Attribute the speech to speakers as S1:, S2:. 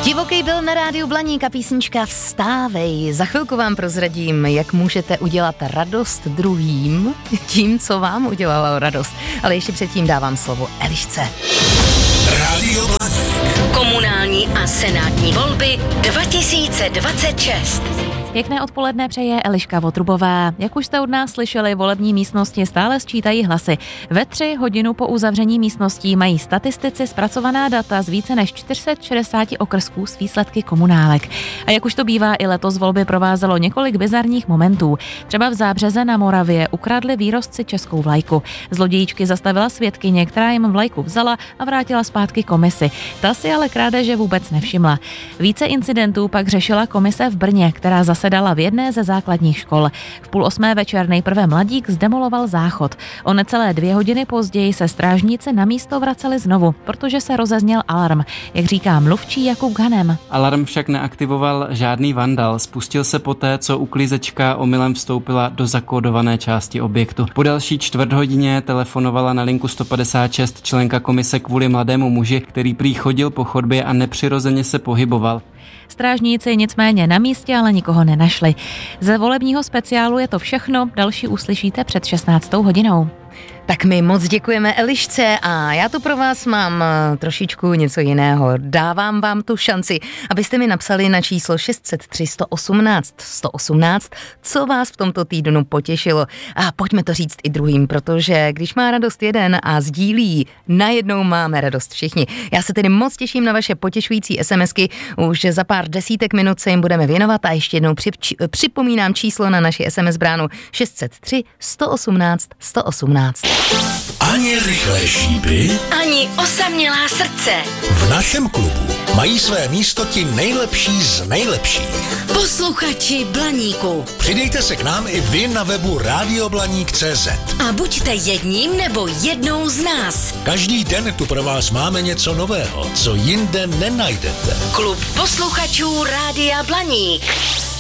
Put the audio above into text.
S1: Divoký byl na rádiu Blaník a písnička Vstávej. Za chvilku vám prozradím, jak můžete udělat radost druhým tím, co vám udělalo radost. Ale ještě předtím dávám slovo Elišce.
S2: Rádio Blaník.
S3: Komunální a senátní volby 2026.
S4: Pěkné odpoledne přeje Eliška Votrubová. Jak už jste od nás slyšeli, volební místnosti stále sčítají hlasy. Ve 3 hodiny po uzavření místností mají statistici zpracovaná data z více než 460 okrsků s výsledky komunálek. A jak už to bývá, i letos volby provázelo několik bizarních momentů. Třeba v Zábřeze na Moravě ukradli výrostci českou vlajku. Zlodějíčky zastavila svědkyně, která jim vlajku vzala a vrátila zpátky komisi. Ta si ale krádeže vůbec nevšimla. Více incidentů pak řešila komise v Brně, která zasedala v jedné ze základních škol. V 7:30 večer nejprve mladík zdemoloval záchod. O necelé 2 hodiny později se strážníci na místo vraceli znovu, protože se rozezněl alarm, jak říká mluvčí Jakub Hanem.
S5: Alarm však neaktivoval žádný vandal. Spustil se poté, co uklízečka omylem vstoupila do zakódované části objektu. Po další 1/4 hodině telefonovala na linku 156 členka komise kvůli mladému muži, který prý chodil po chodbě a nepřirozeně se pohyboval.
S4: Strážníci nicméně na místě ale nikoho nenašli. Ze volebního speciálu je to všechno, další uslyšíte před 16. hodinou.
S1: Tak my moc děkujeme Elišce a já tu pro vás mám trošičku něco jiného. Dávám vám tu šanci, abyste mi napsali na číslo 603 118 118, co vás v tomto týdnu potěšilo. A pojďme to říct i druhým, protože když má radost jeden a sdílí, najednou máme radost všichni. Já se tedy moc těším na vaše potěšující SMSky, už za pár desítek minut se jim budeme věnovat a ještě jednou připomínám číslo na naši SMS bránu 603 118 118.
S2: Ani rychlé šípy,
S3: Ani osamělá srdce.
S2: v našem klubu mají své místo ti nejlepší z nejlepších.
S3: Posluchači Blaníku.
S2: Přidejte se k nám i vy na webu radioblaník.cz.
S3: A buďte jedním nebo jednou z nás.
S2: Každý den tu pro vás máme něco nového, co jinde nenajdete.
S3: Klub posluchačů Rádia Blaník.